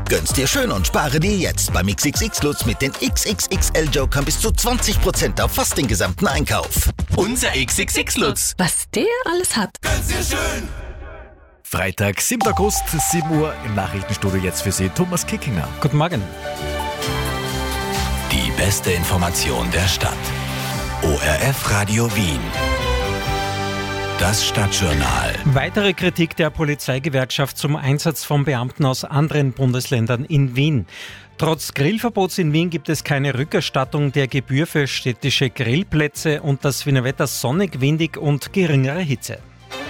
Gönn's dir schön und spare dir jetzt beim XXX Lutz mit den XXXL-Jokern bis zu 20% auf fast den gesamten Einkauf. Unser XXX Lutz. Was der alles hat. Gönn's dir schön. Freitag, 7. August, 7 Uhr im Nachrichtenstudio jetzt für Sie Thomas Kickinger. Guten Morgen. Die beste Information der Stadt. ORF Radio Wien. Das Stadtjournal. Weitere Kritik der Polizeigewerkschaft zum Einsatz von Beamten aus anderen Bundesländern in Wien. Trotz Grillverbots in Wien gibt es keine Rückerstattung der Gebühr für städtische Grillplätze und das Wiener Wetter sonnig, windig und geringere Hitze.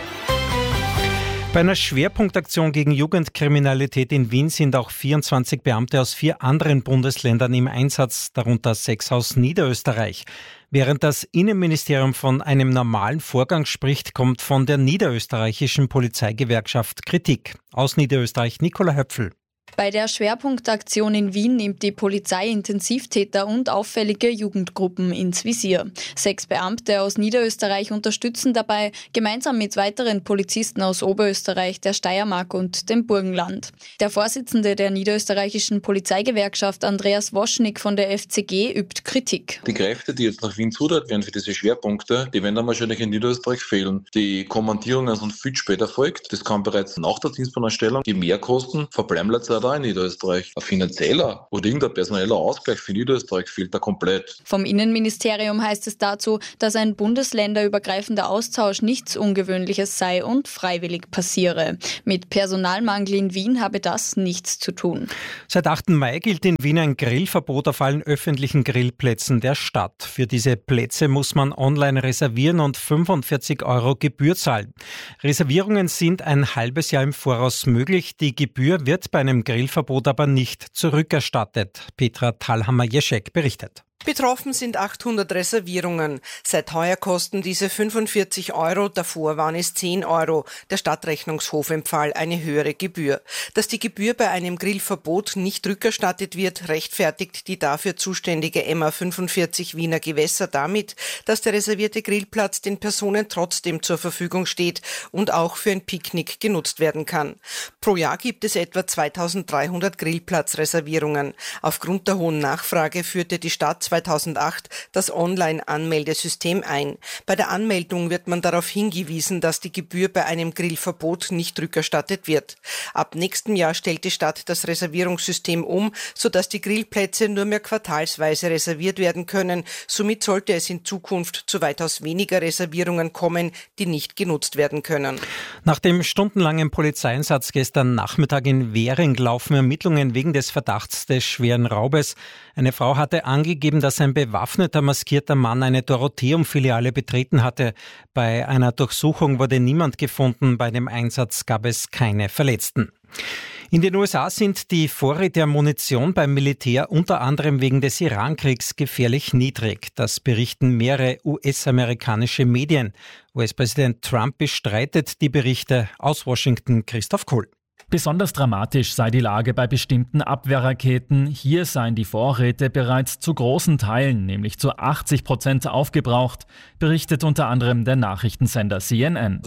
Bei einer Schwerpunktaktion gegen Jugendkriminalität in Wien sind auch 24 Beamte aus 4 anderen Bundesländern im Einsatz, darunter 6 aus Niederösterreich. Während das Innenministerium von einem normalen Vorgang spricht, kommt von der niederösterreichischen Polizeigewerkschaft Kritik. Aus Niederösterreich Nicola Höpfl. Bei der Schwerpunktaktion in Wien nimmt die Polizei Intensivtäter und auffällige Jugendgruppen ins Visier. 6 Beamte aus Niederösterreich unterstützen dabei, gemeinsam mit weiteren Polizisten aus Oberösterreich, der Steiermark und dem Burgenland. Der Vorsitzende der niederösterreichischen Polizeigewerkschaft, Andreas Woschnik von der FCG, übt Kritik. Die Kräfte, die jetzt nach Wien zuteilt werden für diese Schwerpunkte, die werden dann wahrscheinlich in Niederösterreich fehlen. Die Kommandierung ist viel später folgt. Das kann bereits nach der Dienstbahnstellung. Die Mehrkosten verbleiben letztendlich da in Niederösterreich. Ein finanzieller oder irgendein personeller Ausgleich für Niederösterreich fehlt da komplett. Vom Innenministerium heißt es dazu, dass ein bundesländerübergreifender Austausch nichts Ungewöhnliches sei und freiwillig passiere. Mit Personalmangel in Wien habe das nichts zu tun. Seit 8. Mai gilt in Wien ein Grillverbot auf allen öffentlichen Grillplätzen der Stadt. Für diese Plätze muss man online reservieren und 45 € Gebühr zahlen. Reservierungen sind ein halbes Jahr im Voraus möglich. Die Gebühr wird bei einem Grillverbot aber nicht zurückerstattet. Petra Thalhammer-Jeschek berichtet. Betroffen sind 800 Reservierungen. Seit heuer kosten diese 45 €, davor waren es 10 €. Der Stadtrechnungshof empfahl eine höhere Gebühr. Dass die Gebühr bei einem Grillverbot nicht rückerstattet wird, rechtfertigt die dafür zuständige MA 45 Wiener Gewässer damit, dass der reservierte Grillplatz den Personen trotzdem zur Verfügung steht und auch für ein Picknick genutzt werden kann. Pro Jahr gibt es etwa 2300 Grillplatzreservierungen. Aufgrund der hohen Nachfrage führte die Stadt 2008 das Online-Anmeldesystem ein. Bei der Anmeldung wird man darauf hingewiesen, dass die Gebühr bei einem Grillverbot nicht rückerstattet wird. Ab nächstem Jahr stellt die Stadt das Reservierungssystem um, sodass die Grillplätze nur mehr quartalsweise reserviert werden können. Somit sollte es in Zukunft zu weitaus weniger Reservierungen kommen, die nicht genutzt werden können. Nach dem stundenlangen Polizeieinsatz gestern Nachmittag in Währing laufen Ermittlungen wegen des Verdachts des schweren Raubes. Eine Frau hatte angegeben, dass ein bewaffneter, maskierter Mann eine Dorotheum-Filiale betreten hatte. Bei einer Durchsuchung wurde niemand gefunden. Bei dem Einsatz gab es keine Verletzten. In den USA sind die Vorräte an Munition beim Militär unter anderem wegen des Iran-Kriegs gefährlich niedrig. Das berichten mehrere US-amerikanische Medien. US-Präsident Trump bestreitet die Berichte. Aus Washington Christoph Kohl. Besonders dramatisch sei die Lage bei bestimmten Abwehrraketen. Hier seien die Vorräte bereits zu großen Teilen, nämlich zu 80% aufgebraucht, berichtet unter anderem der Nachrichtensender CNN.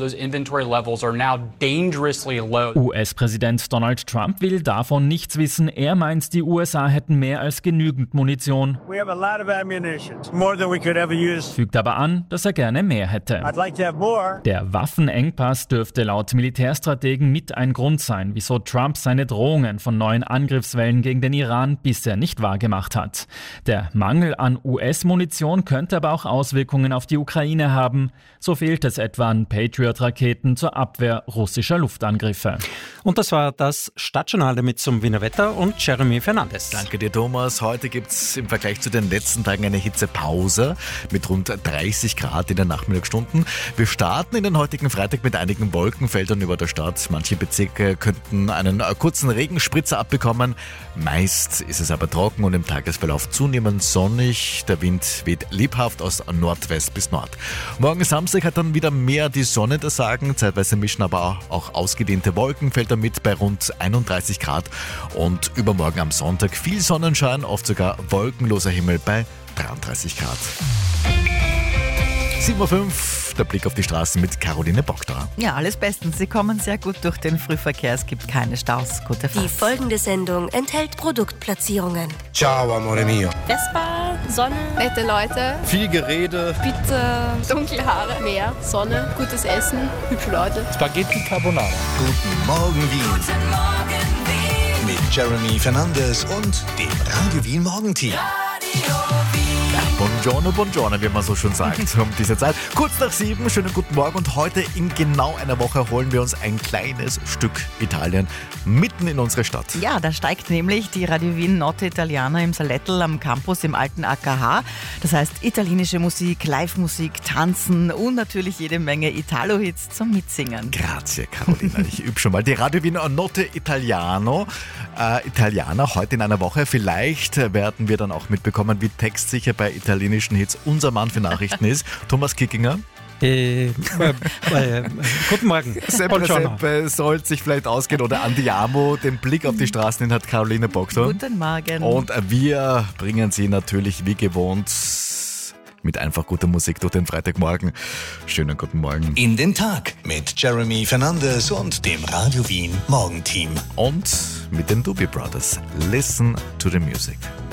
US-Präsident Donald Trump will davon nichts wissen. Er meint, die USA hätten mehr als genügend Munition. Fügt aber an, dass er gerne mehr hätte. Der Waffenengpass dürfte laut Militärstrategen mit ein Grund sein, wieso Trump seine Drohungen von neuen Angriffswellen gegen den Iran bisher nicht wahrgemacht hat. Der Mangel an US-Munition könnte aber auch Auswirkungen auf die Ukraine haben. So fehlt es etwa an Patriot-Raketen zur Abwehr russischer Luftangriffe. Und das war das Stadtjournal damit zum Wiener Wetter und Jeremy Fernandes. Danke dir, Thomas. Heute gibt es im Vergleich zu den letzten Tagen eine Hitzepause mit rund 30 Grad in den Nachmittagsstunden. Wir starten in den heutigen Freitag mit einigen Wolkenfeldern über der Stadt. Manche Bezirke könnten einen kurzen Regenspritzer abbekommen. Meist ist es aber trocken und im Tagesverlauf zunehmend sonnig. Der Wind weht lebhaft aus Nordwest bis Nord. Morgen Samstag hat dann wieder mehr die Sonne das Sagen. Zeitweise mischen aber auch ausgedehnte Wolkenfelder mit bei rund 31 Grad. Und übermorgen am Sonntag viel Sonnenschein, oft sogar wolkenloser Himmel bei 33 Grad. 7.05 Uhr, der Blick auf die Straßen mit Caroline Bockter. Ja, alles bestens. Sie kommen sehr gut durch den Frühverkehr. Es gibt keine Staus. Gute Fahrt. Die folgende Sendung enthält Produktplatzierungen. Ciao, amore mio. Vespa, Sonne, nette Leute, Viel Gerede. Pizza, dunkle Haare, Meer, Sonne, gutes Essen, hübsche Leute. Spaghetti Carbonara. Guten Morgen Wien. Mit Jeremy Fernandes und dem Radio Wien Morgenteam. Buongiorno, buongiorno, wie man so schon sagt, um diese Zeit. Kurz nach 7, schönen guten Morgen und heute in genau einer Woche holen wir uns ein kleines Stück Italien mitten in unsere Stadt. Ja, da steigt nämlich die Radio Wien Notte Italiana im Salettl am Campus im alten AKH. Das heißt italienische Musik, Live-Musik, Tanzen und natürlich jede Menge Italo-Hits zum Mitsingen. Grazie, Carolina. Ich übe schon mal. Die Radio Wien Notte Italiana heute in einer Woche. Vielleicht werden wir dann auch mitbekommen, wie textsicher bei italienischen Hits unser Mann für Nachrichten ist. Thomas Kickinger. Guten Morgen. Seppe soll sich vielleicht ausgehen oder Andiamo. Den Blick auf die Straßen hin hat Caroline Bockter. Guten Morgen. Und wir bringen Sie natürlich wie gewohnt mit einfach guter Musik durch den Freitagmorgen. Schönen guten Morgen. In den Tag mit Jeremy Fernandes und dem Radio Wien Morgenteam. Und mit den Doobie Brothers. Listen to the music.